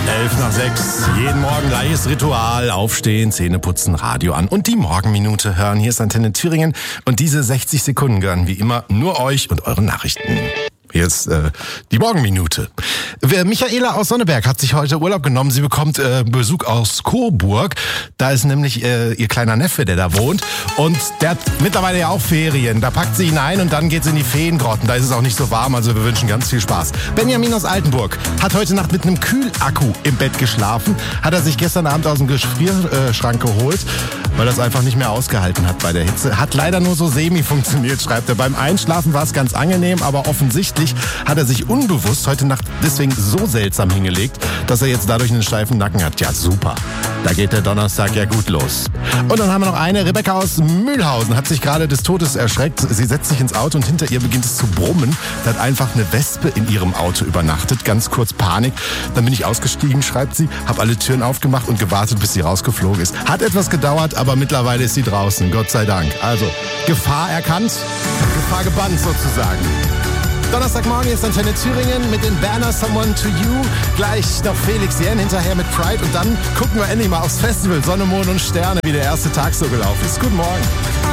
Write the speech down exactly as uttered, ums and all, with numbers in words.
elf nach sechs. Jeden Morgen gleiches Ritual. Aufstehen, Zähne putzen, Radio an und die Morgenminute hören. Hier ist Antenne Thüringen und diese sechzig Sekunden gehören wie immer nur euch und euren Nachrichten. Hier ist äh, die Morgenminute. Michaela aus Sonneberg hat sich heute Urlaub genommen. Sie bekommt äh, Besuch aus Coburg. Da ist nämlich äh, ihr kleiner Neffe, der da wohnt. Und der hat mittlerweile ja auch Ferien. Da packt sie ihn ein und dann geht's in die Feengrotten. Da ist es auch nicht so warm, also wir wünschen ganz viel Spaß. Benjamin aus Altenburg hat heute Nacht mit einem Kühlakku im Bett geschlafen. Hat er sich gestern Abend aus dem Gefrierschrank geholt, weil er es einfach nicht mehr ausgehalten hat bei der Hitze. Hat leider nur so semi funktioniert, schreibt er. Beim Einschlafen war es ganz angenehm, aber offensichtlich hat er sich unbewusst heute Nacht deswegen so seltsam hingelegt, dass er jetzt dadurch einen steifen Nacken hat. Ja, super. Da geht der Donnerstag ja gut los. Und dann haben wir noch eine, Rebecca aus Mühlhausen, hat sich gerade des Todes erschreckt. Sie setzt sich ins Auto und hinter ihr beginnt es zu brummen. Da hat einfach eine Wespe in ihrem Auto übernachtet. Ganz kurz Panik. Dann bin ich ausgestiegen, schreibt sie, habe alle Türen aufgemacht und gewartet, bis sie rausgeflogen ist. Hat etwas gedauert, aber mittlerweile ist sie draußen. Gott sei Dank. Also, Gefahr erkannt, Gefahr gebannt sozusagen. Donnerstagmorgen ist Antenne Thüringen mit den Banner Someone to You. Gleich noch Felix Jen hinterher mit Pride und dann gucken wir endlich mal aufs Festival Sonne, Mond und Sterne, wie der erste Tag so gelaufen ist. Guten Morgen.